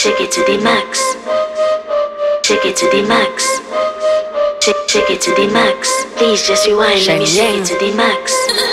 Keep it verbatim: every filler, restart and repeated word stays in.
Shake it to the max. Shake it to the max. Shake, shake it to the max. Please just rewind. Let me shake it to the max.